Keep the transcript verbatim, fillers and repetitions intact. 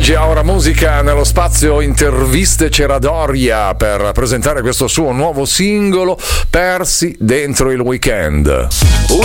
Luigi, ora musica nello spazio interviste c'era Doria per presentare questo suo nuovo singolo, Persi dentro il weekend.